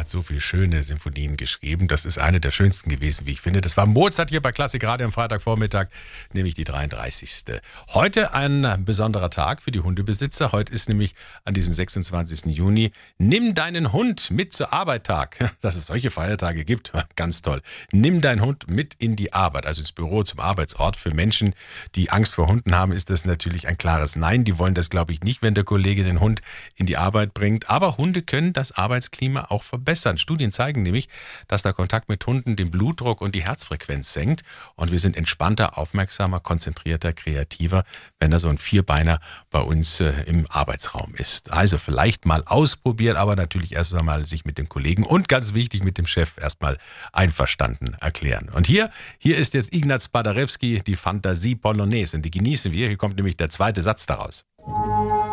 so viele schöne Sinfonien geschrieben. Das ist eine der schönsten gewesen, wie ich finde. Das war Mozart hier bei Klassik Radio am Freitagvormittag, nämlich die 33. Heute ein besonderer Tag für die Hundebesitzer. Heute ist nämlich an diesem 26. Juni Nimm deinen Hund mit zur Arbeit Tag. Dass es solche Feiertage gibt, ganz toll. Nimm deinen Hund mit in die Arbeit, also ins Büro, zum Arbeitsort. Für Menschen, die Angst vor Hunden haben, ist das natürlich ein klares Nein. Die wollen das, glaube ich, nicht, wenn der Kollege den Hund in die Arbeit bringt. Aber Hunde können das Arbeitsklima auch verbessern. Studien zeigen nämlich, dass der Kontakt mit Hunden den Blutdruck und die Herzfrequenz senkt. Und wir sind entspannter, aufmerksamer, konzentrierter, kreativer, wenn da so ein Vierbeiner bei uns im Arbeitsraum ist. Also vielleicht mal ausprobieren, aber natürlich erst einmal sich mit dem Kollegen und ganz wichtig mit dem Chef erstmal einverstanden erklären. Und hier ist jetzt Ignaz Paderewski, die Fantasie Polonaise. Und die genießen wir. Hier kommt nämlich der zweite Satz daraus.